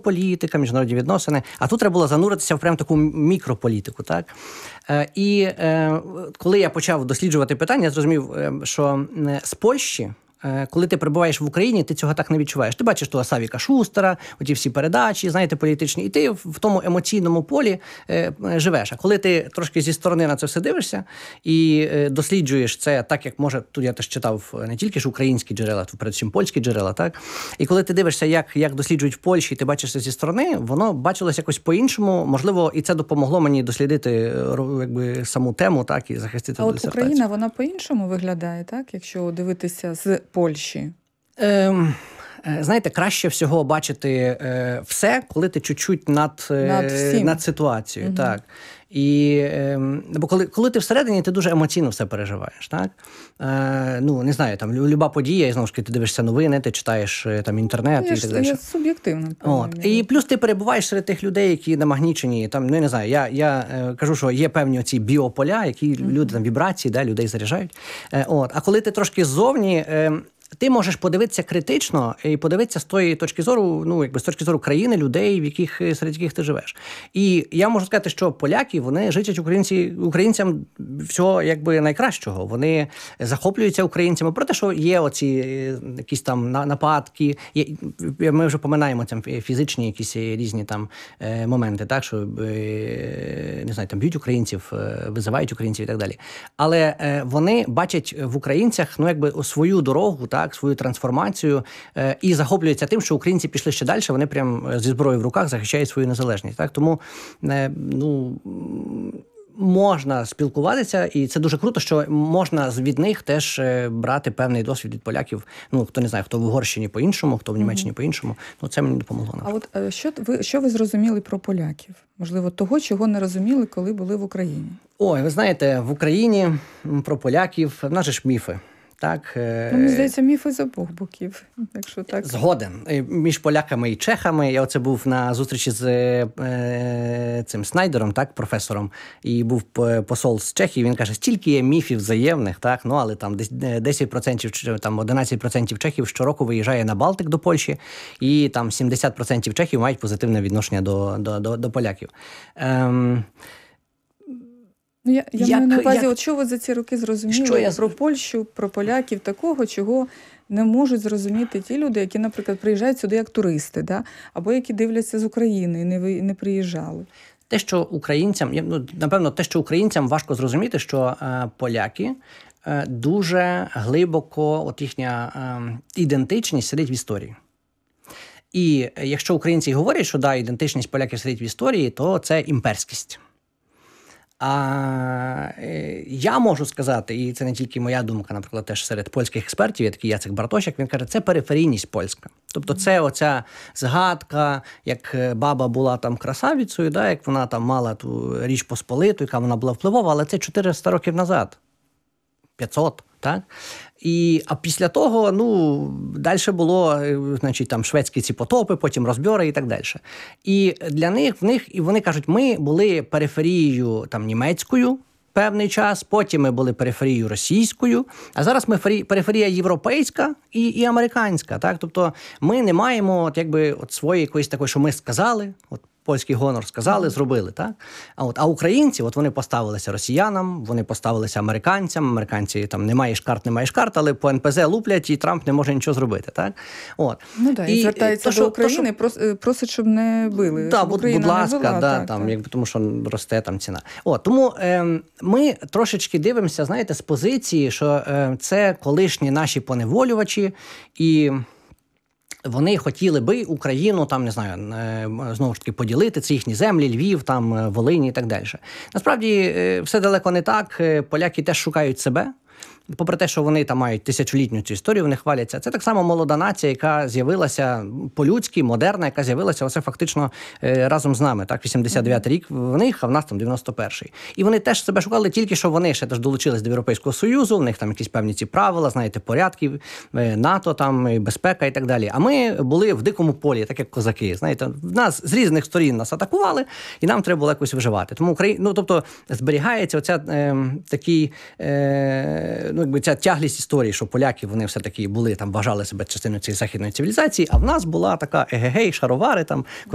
геополітика, міжнародні відносини, а тут треба було зануритися в прям таку мікрополітику, так? І коли я почав досліджувати питання, я зрозумів, що з Польщі, коли ти перебуваєш в Україні, ти цього так не відчуваєш. Ти бачиш того Савіка Шустера, оті всі передачі, знаєте, політичні, і ти в тому емоційному полі живеш. А коли ти трошки зі сторони на це все дивишся і досліджуєш це так, як може, тут я теж читав не тільки ж українські джерела, то передусім польські джерела, так? І коли ти дивишся, як досліджують в Польщі, і ти бачиш це зі сторони, воно бачилось якось по-іншому. Можливо, і це допомогло мені дослідити саму тему, так, і захистити дисертацію. А от Україна, вона по-іншому виглядає, так, якщо дивитися з Польщі? Знаєте, краще всього бачити все, коли ти чуть-чуть над ситуацією. Угу. Так. Бо коли ти всередині, ти дуже емоційно все переживаєш. Так? Не знаю, там люба подія, і знову ж таки, ти дивишся новини, ти читаєш там інтернет і так далі. Це суб'єктивно. І плюс ти перебуваєш серед тих людей, які намагнічені. Там, не знаю, я кажу, що є певні оці біополя, які люди, там, вібрації, да, людей заряджають. А коли ти трошки ззовні, ти можеш подивитися критично і подивитися з тої точки зору, з точки зору країни, людей, серед яких ти живеш. І я можу сказати, що поляки, вони житять українцям всього найкращого. Вони захоплюються українцями. Про те, що є оці якісь там нападки, ми вже поминаємо там фізичні якісь різні там моменти, так, що, не знаю, там б'ють українців, визивають українців і так далі. Але вони бачать в українцях, свою дорогу, так, свою трансформацію, і захоплюються тим, що українці пішли ще далі, вони прям зі зброєю в руках захищають свою незалежність. Так? Тому, можна спілкуватися, і це дуже круто, що можна від них теж брати певний досвід від поляків. Хто не знає, хто в Угорщині по-іншому, хто в Німеччині по-іншому. Це мені допомогло. Наприклад. А от що ви зрозуміли про поляків? Можливо, того, чого не розуміли, коли були в Україні? Ой, ви знаєте, в Україні про поляків, в нас же ж міфи. Так, мені здається, міфи з обох боків. Якщо так. Згоден. Між поляками і чехами. Я оце був на зустрічі з цим Снайдером, так, професором, і був посол з Чехії. Він каже, стільки є міфів взаємних, так, але там 10%, там 11% чехів щороку виїжджає на Балтик до Польщі, і там 70% чехів мають позитивне відношення до поляків. Я маю на увазі, от що ви за ці роки зрозуміли про Польщу, про поляків, такого, чого не можуть зрозуміти ті люди, які, наприклад, приїжджають сюди як туристи, да? Або які дивляться з України і не приїжджали. Те, що українцям важко зрозуміти, що поляки дуже глибоко, їхня ідентичність сидить в історії. І якщо українці говорять, що ідентичність поляків сидить в історії, то це імперськість. А я можу сказати, і це не тільки моя думка, наприклад, теж серед польських експертів, є такий Яцек Бартосяк, він каже, це периферійність польська. Тобто це оця згадка, як баба була там красавицею, да, як вона там мала ту Річ Посполиту, яка вона була впливова, але це 400 років назад, 500, так? А після того, далі було, там шведські ці потопи, потім розбьори і так далі. І для них, і вони кажуть, ми були периферією там німецькою певний час, потім ми були периферією російською, а зараз ми периферія європейська і американська, так? Тобто ми не маємо своєї якоїсь такої, що ми сказали, польський гонор сказали, зробили, так? А українці, вони поставилися росіянам, вони поставилися американцям, американці там не маєш карт, але по НПЗ луплять, і Трамп не може нічого зробити, так? І звертається до України, просить, щоб не били. Так, будь ласка, тому що росте там ціна. Тому ми трошечки дивимося, знаєте, з позиції, що це колишні наші поневолювачі, і вони хотіли би Україну, там, не знаю, знову ж таки, поділити, це їхні землі, Львів, там, Волині і так далі. Насправді, все далеко не так. Поляки теж шукають себе. Попри те, що вони там мають тисячолітню цю історію, вони хваляться. Це так само молода нація, яка з'явилася по-людськи, модерна, яка з'явилася оце фактично разом з нами. Так, 89-й рік в них, а в нас там 91-й. І вони теж себе шукали, тільки що вони ще теж долучились до Європейського Союзу, в них там якісь певні ці правила, знаєте, порядки, НАТО, там, безпека і так далі. А ми були в дикому полі, так як козаки. Знаєте, нас з різних сторін нас атакували, і нам треба було якось виживати. Тому тобто зберігається оця ця тяглість історії, що поляки, вони все-таки були там, вважали себе частиною цієї західної цивілізації, а в нас була така егегей, шаровари там,